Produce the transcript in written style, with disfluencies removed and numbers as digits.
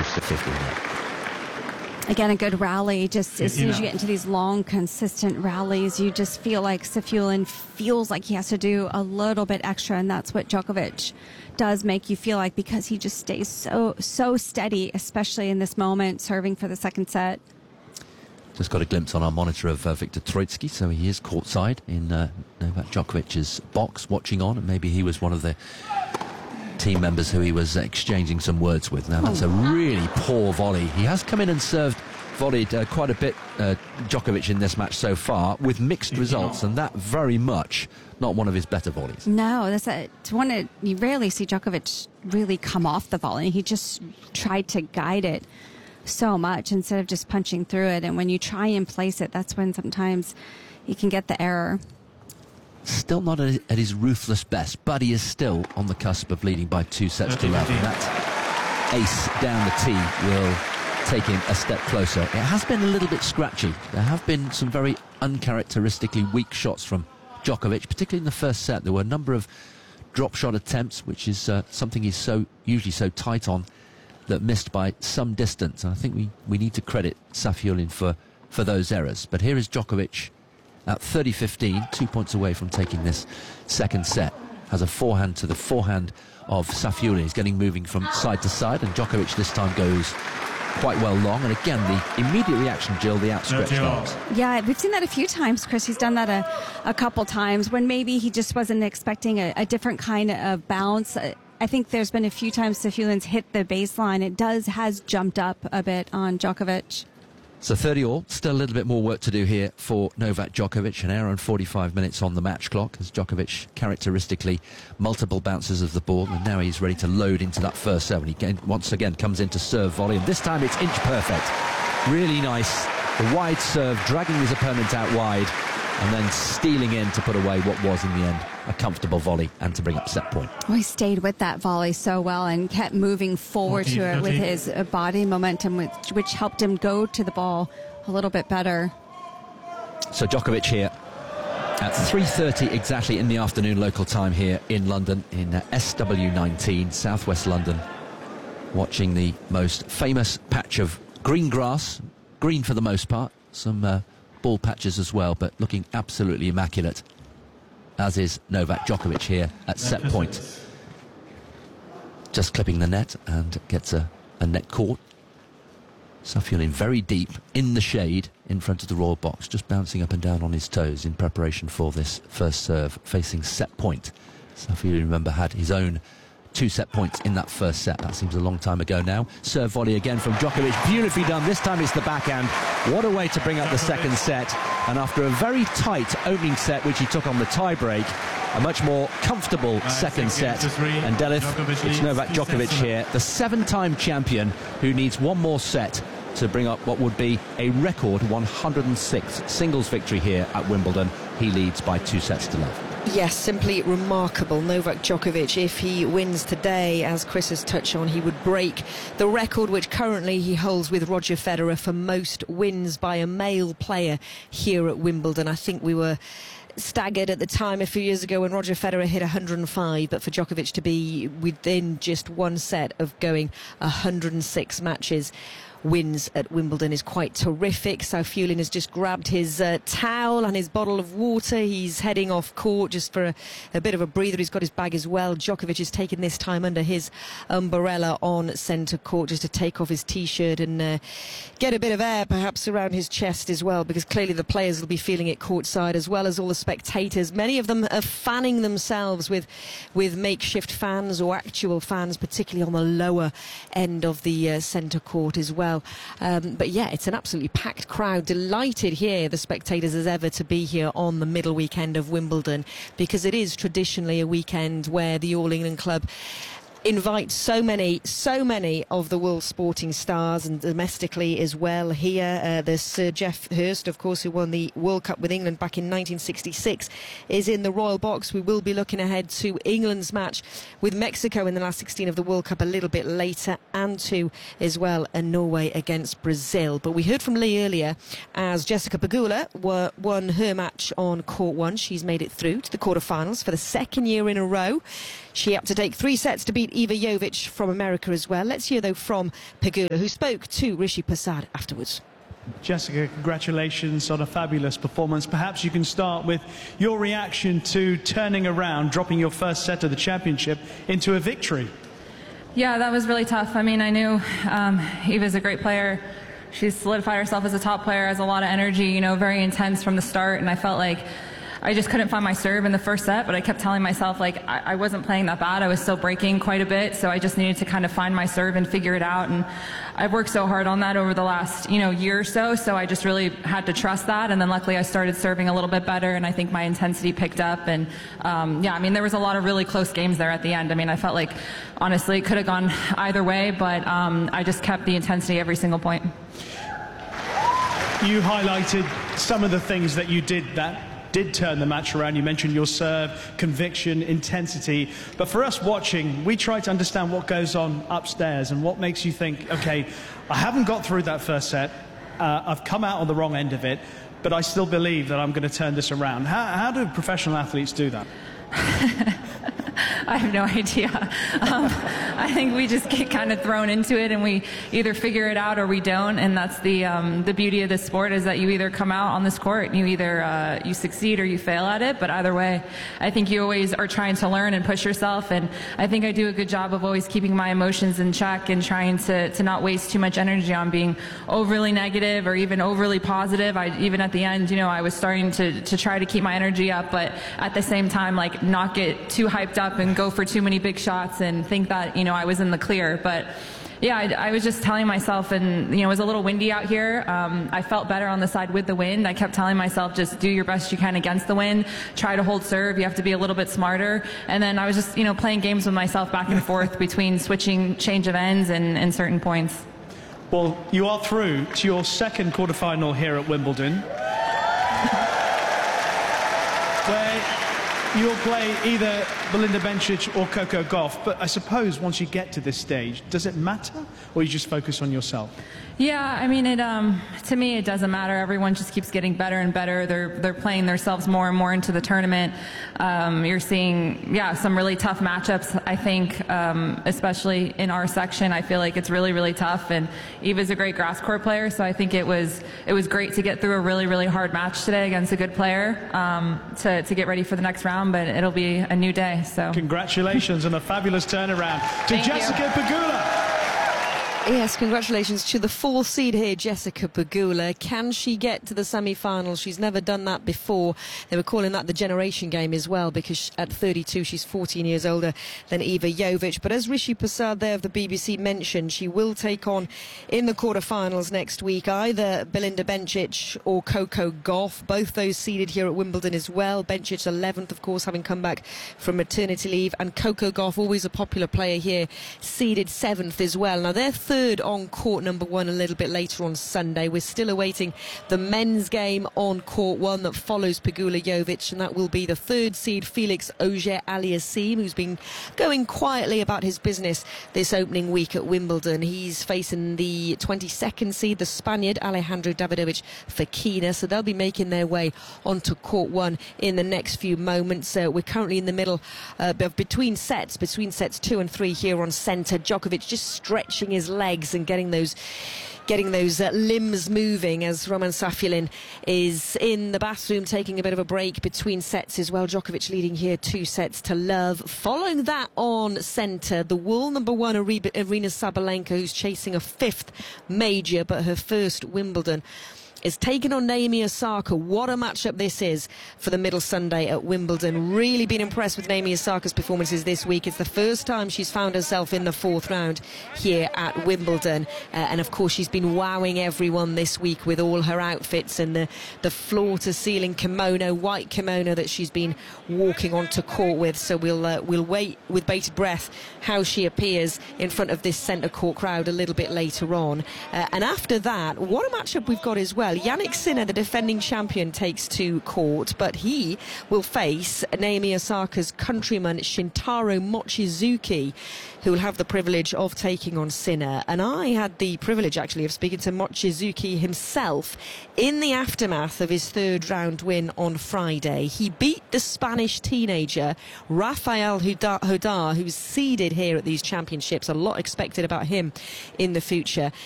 50. Again, a good rally. Just as soon as you get into these long, consistent rallies, you just feel like Safiullin feels like he has to do a little bit extra, and that's what Djokovic does make you feel like, because he just stays so steady, especially in this moment, serving for the second set. Just got a glimpse on our monitor of Viktor Troicki, so he is courtside in Novak Djokovic's box, watching on, and maybe he was one of the team members who he was exchanging some words with. Now that's a really poor volley. He has come in and volleyed quite a bit, Djokovic, in this match so far, with mixed results, and that very much not one of his better volleys. No, it's one that you rarely see Djokovic really come off the volley. He just tried to guide it so much instead of just punching through it, and when you try and place it, that's when sometimes you can get the error. Still not at his ruthless best, but he is still on the cusp of leading by 2-11. That ace down the tee will take him a step closer. It has been a little bit scratchy. There have been some very uncharacteristically weak shots from Djokovic, particularly in the first set. There were a number of drop shot attempts, which is something he's usually so tight on, that missed by some distance. And I think we need to credit Safiullin for those errors. But here is Djokovic at 30-15, 2 points away from taking this second set. Has a forehand to the forehand of Safiullin. He's getting moving from side to side, and Djokovic this time goes quite well long. And again, the immediate reaction, Jill, the outstretched arms. Yeah, we've seen that a few times, Chris. He's done that a couple times when maybe he just wasn't expecting a different kind of bounce. I think there's been a few times Safiullin's hit the baseline. It has jumped up a bit on Djokovic. So 30-all, still a little bit more work to do here for Novak Djokovic. An hour and 45 minutes on the match clock, as Djokovic characteristically multiple bounces of the ball, and now he's ready to load into that first serve. And he once again comes in to serve volley, and this time it's inch perfect. Really nice. The wide serve, dragging his opponent out wide, and then stealing in to put away what was in the end a comfortable volley and to bring up set point. Well, he stayed with that volley so well and kept moving forward to it with his body momentum, which helped him go to the ball a little bit better. So Djokovic here at 3:30 exactly in the afternoon local time here in London, in SW19, southwest London, watching the most famous patch of green grass, green for the most part, some ball patches as well, but looking absolutely immaculate, as is Novak Djokovic here at set point. Just clipping the net, and gets a net caught. Safiullin very deep in the shade in front of the Royal box, just bouncing up and down on his toes in preparation for this first serve facing set point. Safiullin, remember, had his own 2 set points in that first set. That seems a long time ago now. Serve volley again from Djokovic. Beautifully done. This time it's the backhand. What a way to bring up the second set. And after a very tight opening set, which he took on the tie-break, a much more comfortable second set. And Delith, it's Novak Djokovic here, the 7-time champion, who needs one more set to bring up what would be a record 106th singles victory here at Wimbledon. He leads by 2-0. Yes, simply remarkable. Novak Djokovic, if he wins today, as Chris has touched on, he would break the record which currently he holds with Roger Federer for most wins by a male player here at Wimbledon. I think we were staggered at the time a few years ago when Roger Federer hit 105, but for Djokovic to be within just one set of going 106 matches wins at Wimbledon is quite terrific. Safiullin has just grabbed his towel and his bottle of water. He's heading off court just for a bit of a breather. He's got his bag as well. Djokovic has taken this time under his umbrella on centre court just to take off his t-shirt and get a bit of air perhaps around his chest as well, because clearly the players will be feeling it courtside, as well as all the spectators. Many of them are fanning themselves with makeshift fans or actual fans, particularly on the lower end of the centre court as well. But yeah, it's an absolutely packed crowd. Delighted here, the spectators, as ever, to be here on the middle weekend of Wimbledon, because it is traditionally a weekend where the All England Club invite so many of the world's sporting stars, and domestically as well here. There's Sir Geoff Hurst, of course, who won the World Cup with England back in 1966, is in the Royal Box. We will be looking ahead to England's match with Mexico in the last 16 of the World Cup a little bit later, and to as well Norway against Brazil. But we heard from Lee earlier as Jessica Pegula won her match on court 1. She's made it through to the quarterfinals for the second year in a row. She had to take 3 sets to beat Iva Jovic from America as well. Let's hear, though, from Pegula, who spoke to Rishi Persad afterwards. Jessica, congratulations on a fabulous performance. Perhaps you can start with your reaction to turning around, dropping your first set of the championship into a victory. Yeah, that was really tough. I mean, I knew Eva's a great player. She's solidified herself as a top player, has a lot of energy, you know, very intense from the start, and I felt like I just couldn't find my serve in the first set, but I kept telling myself, like, I wasn't playing that bad. I was still breaking quite a bit, so I just needed to kind of find my serve and figure it out. And I've worked so hard on that over the last, year or so, so I just really had to trust that. And then luckily I started serving a little bit better, and I think my intensity picked up. And yeah, I mean, there was a lot of really close games there at the end. I mean, I felt like, honestly, it could have gone either way, but I just kept the intensity every single point. You highlighted some of the things that you did that did turn the match around. You mentioned your serve, conviction, intensity. But for us watching, we try to understand what goes on upstairs and what makes you think, okay, I haven't got through that first set. I've come out on the wrong end of it, but I still believe that I'm going to turn this around. How do professional athletes do that? I have no idea. I think we just get kind of thrown into it, and we either figure it out or we don't. And that's the beauty of this sport, is that you either come out on this court and you either you succeed or you fail at it. But either way, I think you always are trying to learn and push yourself. And I think I do a good job of always keeping my emotions in check and trying to not waste too much energy on being overly negative or even overly positive. Even at the end, I was starting to try to keep my energy up, but at the same time, like, not get too hyped up and go for too many big shots and think that, I was in the clear. But yeah, I was just telling myself, and, it was a little windy out here. I felt better on the side with the wind. I kept telling myself, just do your best you can against the wind. Try to hold serve. You have to be a little bit smarter. And then I was just, playing games with myself back and forth between switching change of ends and certain points. Well, you are through to your second quarterfinal here at Wimbledon, where you'll play either Belinda Bencic or Coco Gauff. But I suppose once you get to this stage, does it matter, or you just focus on yourself? Yeah, I mean, to me, it doesn't matter. Everyone just keeps getting better and better. They're playing themselves more and more into the tournament. You're seeing, some really tough matchups, I think, especially in our section. I feel like it's really, really tough. And Eva's a great grass court player, so I think it was great to get through a really, really hard match today against a good player to get ready for the next round. But it'll be a new day. So congratulations on a fabulous turnaround to Jessica Pegula. Yes, congratulations to the 4th seed here, Jessica Pegula. Can she get to the semi-finals? She's never done that before. They were calling that the generation game as well, because at 32 she's 14 years older than Iva Jovic. But as Rishi Persad there of the BBC mentioned, she will take on in the quarterfinals next week either Belinda Bencic or Coco Gauff. Both those seeded here at Wimbledon as well. Bencic 11th, of course, having come back from maternity leave, and Coco Gauff, always a popular player here, seeded 7th as well. Now they're third on court number 1 a little bit later on Sunday. We're still awaiting the men's game on court 1 that follows Pegula Jovic, and that will be the 3rd seed Felix Auger-Aliassime, who's been going quietly about his business this opening week at Wimbledon. He's facing the 22nd seed, the Spaniard Alejandro Davidovich Fokina, so they'll be making their way onto court 1 in the next few moments. We're currently in the middle between sets 2 and 3 here on centre. Djokovic just stretching his legs and getting those limbs moving as Roman Safin is in the bathroom taking a bit of a break between sets as well. Djokovic leading here 2-0. Following that on centre, the world number 1 Aryna Sabalenka, who's chasing a 5th major but her first Wimbledon, is taking on Naomi Osaka. What a matchup this is for the middle Sunday at Wimbledon. Really been impressed with Naomi Osaka's performances this week. It's the first time she's found herself in the 4th round here at Wimbledon. And of course, she's been wowing everyone this week with all her outfits and the floor-to-ceiling kimono, white kimono that she's been walking onto court with. So we'll wait with bated breath how she appears in front of this centre court crowd a little bit later on. And after that, what a matchup we've got as well. well. Yannick Sinner, the defending champion, takes to court, but he will face Naomi Osaka's countryman Shintaro Mochizuki, who will have the privilege of taking on Sinner. And I had the privilege, actually, of speaking to Mochizuki himself in the aftermath of his third round win on Friday. He beat the Spanish teenager Rafael Hodar, who's seeded here at these championships. A lot expected about him in the future.